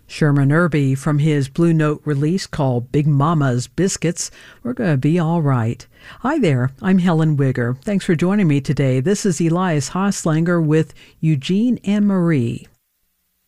Sherman Irby from his Blue Note release called Big Mama's Biscuits. We're going to be all right. Hi there, I'm Helen Wigger. Thanks for joining me today. This is Elias Hoslanger with Eugene and Marie.